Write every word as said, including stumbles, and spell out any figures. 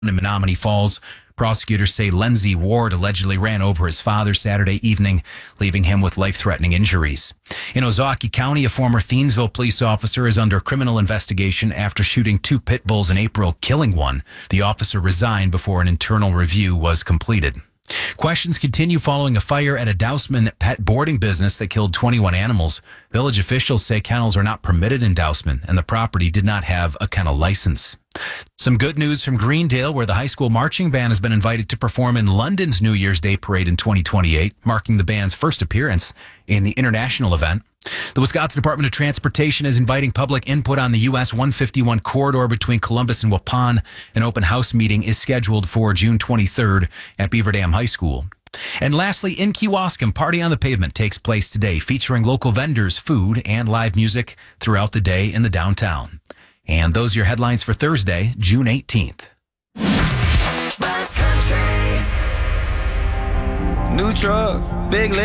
in Menominee Falls. Prosecutors say Lindsay Ward allegedly ran over his father Saturday evening, leaving him with life-threatening injuries. In Ozaukee County, a former Thiensville police officer is under criminal investigation after shooting two pit bulls in April, killing one. The officer resigned before an internal review was completed. Questions continue following a fire at a Dousman pet boarding business that killed twenty-one animals. Village officials say kennels are not permitted in Dousman, and the property did not have a kennel license. Some good news from Greendale, where the high school marching band has been invited to perform in London's New Year's Day Parade in twenty twenty-eight, marking the band's first appearance in the international event. The Wisconsin Department of Transportation is inviting public input on the U S one fifty-one corridor between Columbus and Waupun. An open house meeting is scheduled for June twenty-third at Beaver Dam High School. And lastly, in Kewaskum, Party on the Pavement takes place today, featuring local vendors, food, and live music throughout the day in the downtown. And those are your headlines for Thursday, June eighteenth. West Country. New truck, big